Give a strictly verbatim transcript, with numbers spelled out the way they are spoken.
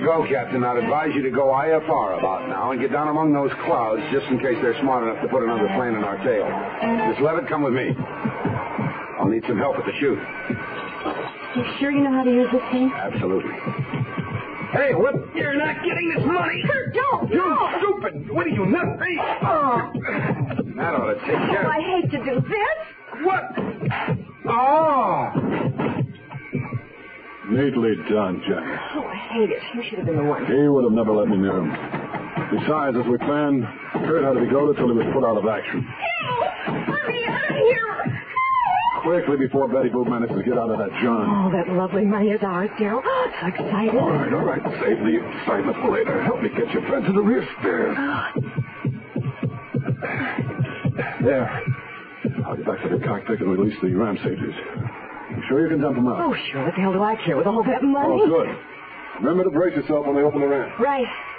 go, Captain. I'd advise you to go I F R about now and get down among those clouds just in case they're smart enough to put another plane in our tail. Miss Levitt, come with me. I'll need some help at the chute. You sure you know how to use this thing? Absolutely. Hey, what? You're not getting this money. Kurt, don't. You no. stupid. What are you, nuts? Oh. That ought to take care Oh, of I hate to do this. What? Oh. Neatly done, Jack. Oh, I hate it. You should have been the one. He would have never let me near him. Besides, as we planned, Kurt had to be goaded till he was put out of action. Help! Let me out of here! Quickly before Betty Boop managed to get out of that John. Oh, that lovely money is ours, Daryl. Oh, I'm so excited. All right, all right. Save the excitement for later. Help me get your friend to the rear stairs. Oh. There. I'll get back to the cockpit and release the ram safeties. You sure you can dump them out? Oh, sure. What the hell do I care with all that money? Oh, good. Remember to brace yourself when they open the ramp. Right.